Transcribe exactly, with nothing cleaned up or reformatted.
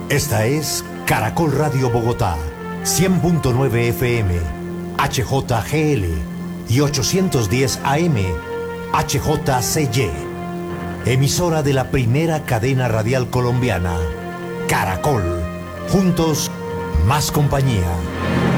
Esta es Caracol Radio Bogotá, cien punto nueve F M, H J G L y ochocientos diez A M, H J C Y. Emisora de la primera cadena radial colombiana, Caracol. Juntos, más compañía.